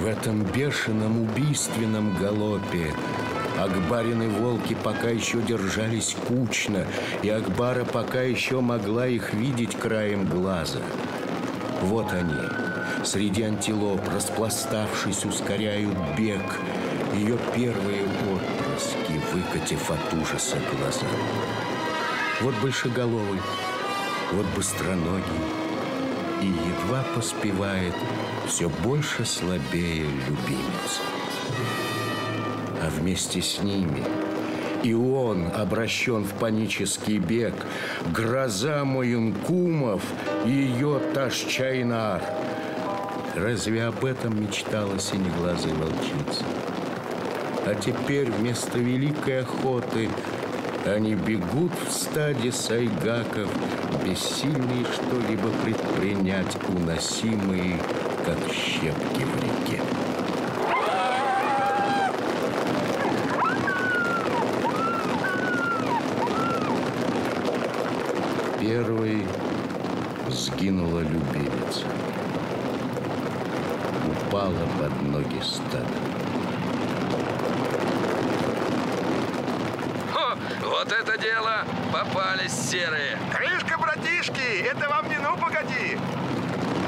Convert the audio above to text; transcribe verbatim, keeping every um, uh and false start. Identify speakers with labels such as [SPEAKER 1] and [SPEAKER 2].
[SPEAKER 1] В этом бешеном убийственном галопе Акбарины волки пока еще держались кучно, и Акбара пока еще могла их видеть краем глаза. Вот они, среди антилоп, распластавшись, ускоряют бег, ее первые отпрыски, выкатив от ужаса глаза. Вот большеголовый, вот быстроногий, и едва поспевает все больше слабее любимец. А вместе с ними и он обращен в панический бег, гроза Моюнкумов и ее Таш-Чайнар. Разве об этом мечтала синеглазая волчица? А теперь вместо великой охоты они бегут в стаде сайгаков, бессильные что-либо предпринять, уносимые, как щепки в реке. Первой сгинула любимица, упала под ноги стада.
[SPEAKER 2] Хо, вот это дело! Попались серые!
[SPEAKER 3] Крышка, братишки! Это вам не ну погоди!